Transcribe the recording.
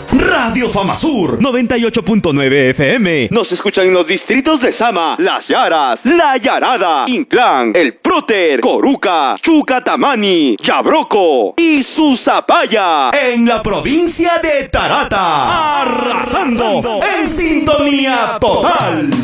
Radio Famasur 98.9 FM. Nos escuchan en los distritos de Sama, Las Yaras, La Yarada, Inclán, El Próter, Coruca, Chucatamani, Yabroco y Susapaya. En la provincia de Tarata. Arrasando en sintonía total.